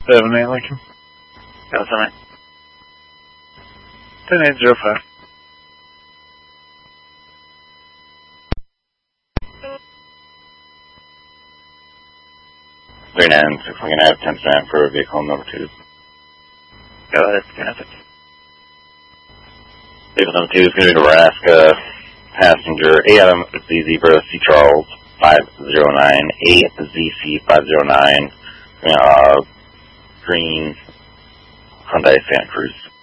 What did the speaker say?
78 Lincoln. Got something? 10805. Very nice. If we can have 10% for vehicle number 2. Go ahead, traffic. Vehicle number 2 is going to be Nebraska passenger AMZ Zebra C Charles 509 AZC 509 green Hyundai Santa Cruz.